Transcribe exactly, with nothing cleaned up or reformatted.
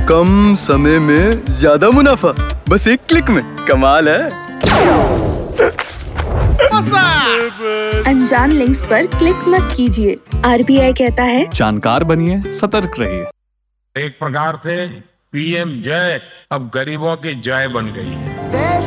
कम समय में ज्यादा मुनाफा, बस एक क्लिक में। कमाल है। अनजान लिंक्स पर क्लिक मत कीजिए। आरबीआई कहता है जानकार बनिए, सतर्क रहिए। एक प्रकार से पीएम जय अब गरीबों की जय बन गई है।